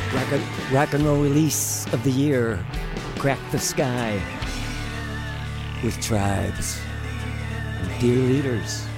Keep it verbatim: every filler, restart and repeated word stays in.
Rock and, rock and roll release of the year, Crack the Sky, with Tribes and Dear Leaders.